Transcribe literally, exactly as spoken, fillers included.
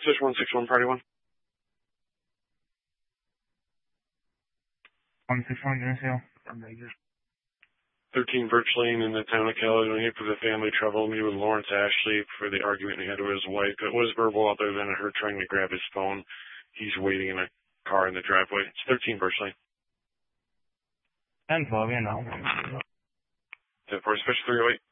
Six one six one party one. One six one, gonna say. Thirteen Birch Lane in the town of Caledonia for the family trouble. Me with Lawrence Ashley for the argument he had with his wife. It was verbal other than her trying to grab his phone. He's waiting in a car in the driveway. It's thirteen Birch Lane. ten twelve, you know. ten four, special three oh eight.